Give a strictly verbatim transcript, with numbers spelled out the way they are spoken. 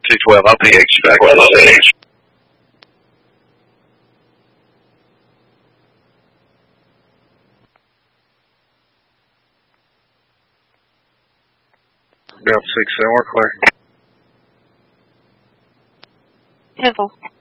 two twelve, I'll P X you back. Well, thanks. Delta six seven, we're clear. Pivotal.